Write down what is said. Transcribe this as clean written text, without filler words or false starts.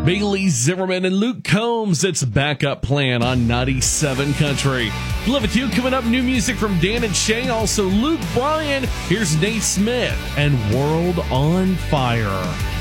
Bailey Zimmerman and Luke Combs, it's Backup Plan on 97 Country. 11-2 coming up, new music from Dan and Shay, also Luke Bryan. Here's Nate Smith and World on Fire.